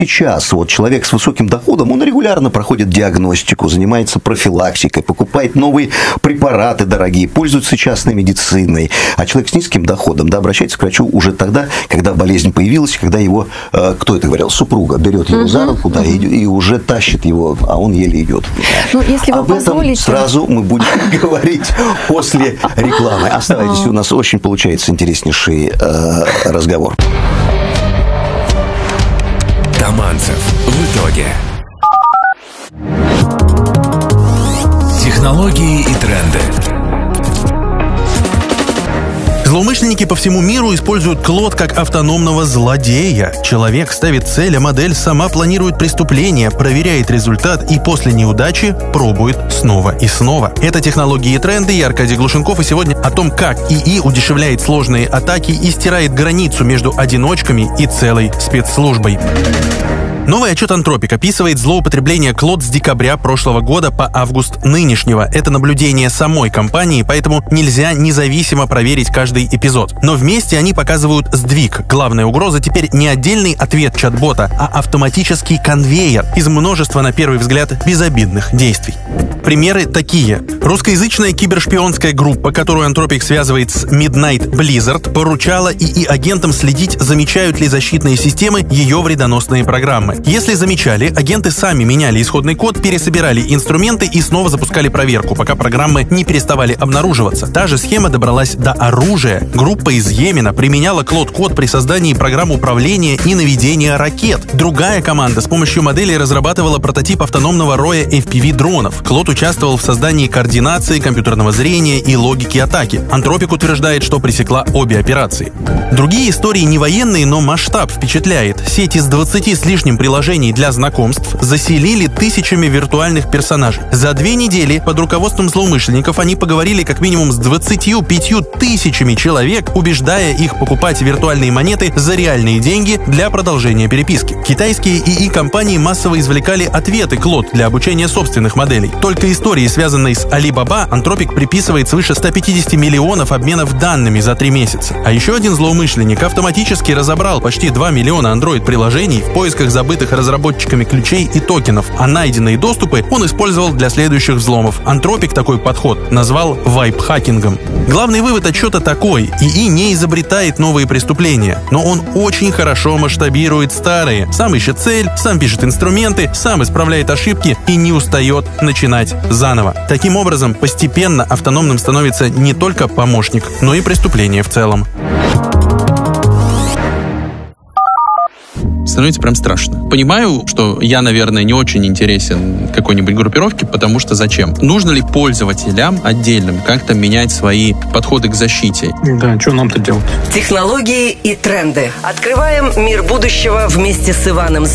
Сейчас вот человек с высоким доходом, он регулярно проходит диагностику, занимается профилактикой, покупает новые препараты дорогие, пользуется частной медициной. А человек с низким доходом, да, обращается к врачу уже тогда, когда болезнь появилась, когда его, кто это говорил, супруга берет его за руку, да, и уже тащит его, а он еле идет. Ну, если вы об этом сразу мы будем говорить после рекламы. Оставайтесь, у нас очень получается интереснейший разговор. Таманцев в итоге. Технологии и тренды. Злоумышленники по всему миру используют Клод как автономного злодея. Человек ставит цель, а модель сама планирует преступление, проверяет результат и после неудачи пробует снова и снова. Это технологии и тренды. Я Аркадий Глушенков, и сегодня о том, как ИИ удешевляет сложные атаки и стирает границу между одиночками и целой спецслужбой. Новый отчет Anthropic описывает злоупотребление Клод с декабря прошлого года по август нынешнего. Это наблюдение самой компании, поэтому нельзя независимо проверить каждый эпизод. Но вместе они показывают сдвиг. Главная угроза теперь не отдельный ответ чат-бота, а автоматический конвейер из множества, на первый взгляд, безобидных действий. Примеры такие. Русскоязычная кибершпионская группа, которую Anthropic связывает с Midnight Blizzard, поручала ИИ-агентам следить, замечают ли защитные системы ее вредоносные программы. Если замечали, агенты сами меняли исходный код, пересобирали инструменты и снова запускали проверку, пока программы не переставали обнаруживаться. Та же схема добралась до оружия. Группа из Йемена применяла Клод-код при создании программ управления и наведения ракет. Другая команда с помощью моделей разрабатывала прототип автономного роя FPV-дронов. Клод участвовал в создании координации, компьютерного зрения и логики атаки. Anthropic утверждает, что пресекла обе операции. Другие истории не военные, но масштаб впечатляет. Сеть из 20 с лишним приложений для знакомств заселили тысячами виртуальных персонажей. За 2 недели под руководством злоумышленников они поговорили как минимум с 25 тысячами человек, убеждая их покупать виртуальные монеты за реальные деньги для продолжения переписки. Китайские ИИ-компании массово извлекали ответы Клод для обучения собственных моделей. Только истории, связанные с Alibaba, Anthropic приписывает свыше 150 миллионов обменов данными за 3 месяца. А еще один злоумышленник автоматически разобрал почти 2 миллиона Android-приложений в поисках забытых разработчиками ключей и токенов, а найденные доступы он использовал для следующих взломов. Anthropic такой подход назвал вайп-хакингом. Главный вывод отчета такой: ИИ не изобретает новые преступления, но он очень хорошо масштабирует старые. Сам ищет цель, сам пишет инструменты, сам исправляет ошибки и не устает начинать заново. Таким образом, постепенно автономным становится не только помощник, но и преступление в целом. Становится прям страшно. Понимаю, что я, наверное, не очень интересен какой-нибудь группировке, потому что зачем? Нужно ли пользователям отдельным как-то менять свои подходы к защите? Да, что нам-то делать? Технологии и тренды. Открываем мир будущего вместе с Иваном